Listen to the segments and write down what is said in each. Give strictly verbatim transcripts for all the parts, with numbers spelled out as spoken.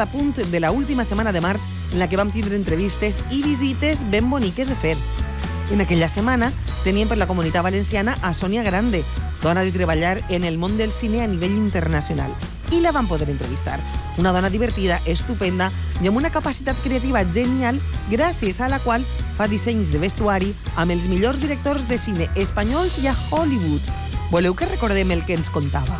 de punt de la última setmana de març en la que vam tindre entrevistes i visites ben boniques de fer. En aquella setmana teníem per la Comunitat Valenciana a Sònia Grande, dona de treballar en el món del cine a nivell internacional. I la vam poder entrevistar. Una dona divertida, estupenda i amb una capacitat creativa genial, gràcies a la qual fa dissenys de vestuari amb els millors directors de cine espanyols i a Hollywood. Voleu que recordem el que ens contava?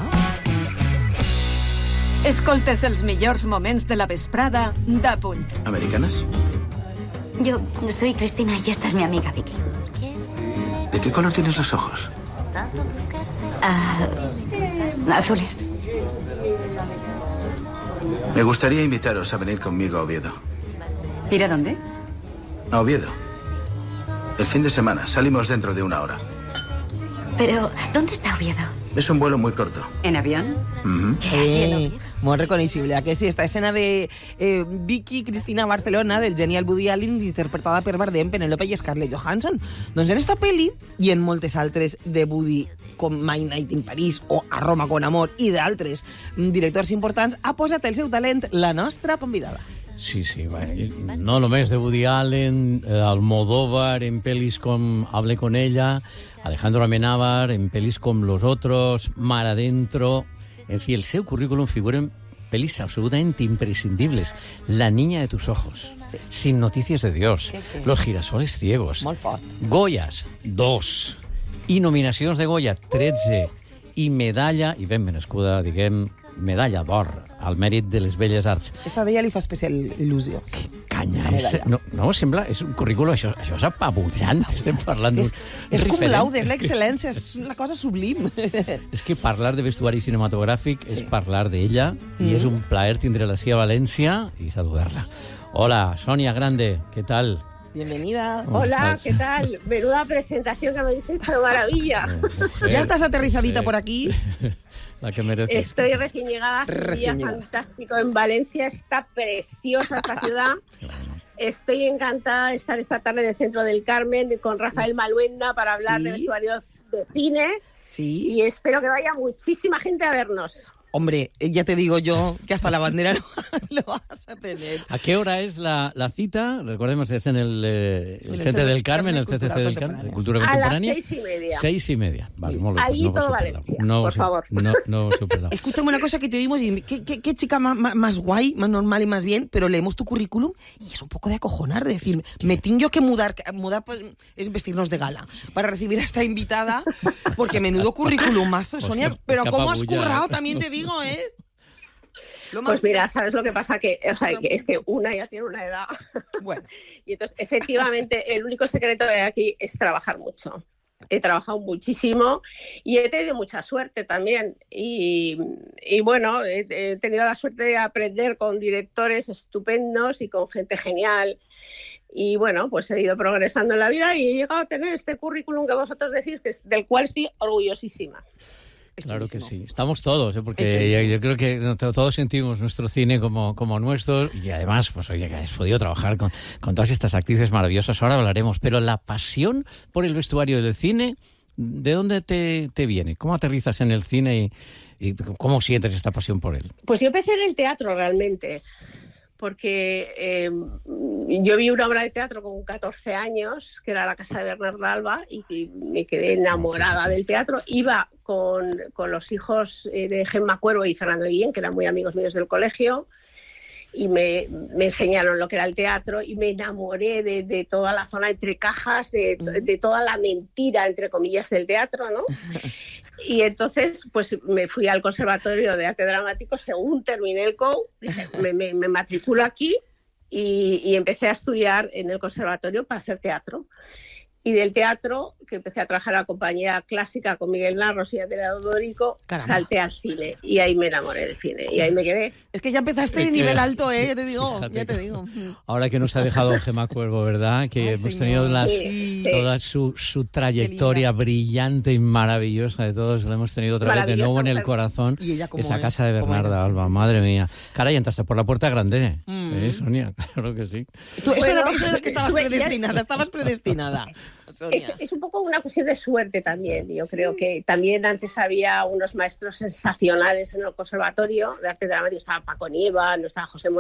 Escoltes els millors moments de la vesprada d'A Punt. ¿Americanas? Yo soy Cristina y esta es mi amiga Vicky. ¿De qué color tienes los ojos? Ah, azules. Me gustaría invitaros a venir conmigo a Oviedo. ¿Ir a dónde? A Oviedo. El fin de semana. Salimos dentro de una hora. Pero, ¿dónde está Oviedo? Es un vuelo muy corto. ¿En avión? Uh-huh. ¿Qué hay en Oviedo? Molt reconeixible, ¿a que sí? Esta escena de eh, Vicky Cristina Barcelona, del genial Woody Allen, interpretada per Bardem, Penélope i Scarlett Johansson. Doncs en esta pel·li, i en moltes altres de Woody, com My Night in Paris o A Roma con Amor, i d'altres directors importants, ha posat el seu talent la nostra convidada. Sí, sí, bueno, no només de Woody Allen, eh, Almodóvar en pelis com Hable con ella, Alejandro Amenábar en pelis com Los Otros, Mar Adentro. En fi, el seu currículum figura en pelis absolutamente imprescindibles. La niña de tus ojos, sí. Sin noticias de Dios, sí, sí. Los girasoles ciegos, Goyas, dos, i nominacions de Goya, tretze, i medalla, i ben merescuda, diguem, medalla d'or al mèrit de les belles arts. Esta d'ella li fa especial il·lusió. Que canya és... No, no, sembla... És un currículum... Això, això és apabullant. Estem parlant d'un referent. És cum laude, és l'excel·lència, és una cosa sublim. És que parlar de vestuari cinematogràfic sí. És parlar d'ella mm. I és un plaer tindre la a València i saludar-la. Hola, Sonia Grande, ¿qué tal? Bienvenida. Hola, ¿qué tal? Menuda presentación que me habéis hecho de maravilla. Ya estás aterrizadita sí. Por aquí. La que mereces. Estoy recién llegada, un día fantástico en Valencia, está preciosa esta ciudad. Estoy encantada de estar esta tarde en el Centro del Carmen con Rafael Maluenda para hablar ¿Sí? de vestuario de cine. Sí. Y espero que vaya muchísima gente a vernos. Hombre, ya te digo yo que hasta la bandera lo, lo vas a tener. ¿A qué hora es la, la cita? Recordemos que es en el, eh, el, el Centro del Carmen, el C C C del Carmen, de Cultura Contemporánea. A las seis y media. Seis y media. Vale, sí. Molt bé, Allí no todo Valencia, no, por favor. No, no os he perdado. Escúchame una cosa que te oímos y qué, qué, qué chica más, más guay, más normal y más bien, pero leemos tu currículum y es un poco de acojonar, de decir, es que... me tengo que mudar, mudar pues, es vestirnos de gala para recibir a esta invitada, porque menudo currículumazo, Sonia, Hostia, pero cómo has currado, también te digo, ¿eh? Pues mira, ¿sabes lo que pasa? Que, o sea, que es que una ya tiene una edad. Bueno. Y entonces, efectivamente, el único secreto que hay aquí es trabajar mucho. He trabajado muchísimo y he tenido mucha suerte también. Y, y bueno, he, he tenido la suerte de aprender con directores estupendos y con gente genial. Y bueno, pues he ido progresando en la vida y he llegado a tener este currículum que vosotros decís, que es, del cual estoy orgullosísima. Claro que sí, estamos todos, ¿eh? Porque yo, yo creo que todos sentimos nuestro cine como, como nuestro y además, pues oye, que has podido trabajar con, con todas estas actrices maravillosas, ahora hablaremos, pero la pasión por el vestuario del cine, ¿de dónde te, te viene? ¿Cómo aterrizas en el cine y, y cómo sientes esta pasión por él? Pues yo empecé en el teatro realmente, porque eh, yo vi una obra de teatro con catorce años, que era La Casa de Bernarda Alba, y, y me quedé enamorada del teatro. Iba con, con los hijos eh, de Gemma Cuervo y Fernando Guillén, que eran muy amigos míos del colegio, y me, me enseñaron lo que era el teatro y me enamoré de, de toda la zona entre cajas, de, de toda la mentira, entre comillas, del teatro, ¿no? Y entonces pues me fui al Conservatorio de Arte Dramático, según terminé el C O U, dije, me, me, me matriculo aquí y, y empecé a estudiar en el conservatorio para hacer teatro. Y del teatro, que empecé a trabajar en la compañía clásica con Miguel Narros y Andrea Dodorico, salté al cine y ahí me enamoré del cine y ahí me quedé. Es que ya empezaste de nivel alto, ¿eh? Ya te digo, Fíjate ya te digo. Ahora que nos ha dejado Gemma Cuervo, ¿verdad? Que Ay, hemos tenido las, sí, toda sí. Su, su trayectoria brillante y maravillosa de todos, la hemos tenido otra vez de nuevo en el corazón. ¿Y ella cómo esa es? Casa de Bernarda Alba, madre mía. Caray, entraste por la puerta grande, mm. ¿eh, Sonia? Claro que sí. Tú, eso bueno, era que estabas predestinada, estabas predestinada. Es, es un poco una cuestión de suerte también. Yo sí. creo que también antes había unos maestros sensacionales en el Conservatorio de Arte Dramático. Estaba Paco Nieva, no estaba José